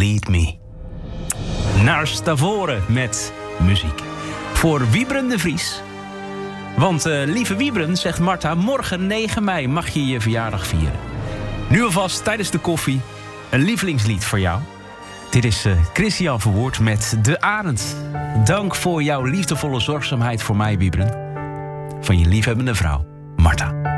Lead Me. Naar Stavoren met muziek. Voor Wiebren de Vries. Want lieve Wiebren, zegt Marta, morgen 9 mei mag je je verjaardag vieren. Nu alvast tijdens de koffie een lievelingslied voor jou. Dit is Christian Verwoerd met De Arend. Dank voor jouw liefdevolle zorgzaamheid voor mij, Wiebren. Van je liefhebbende vrouw, Marta.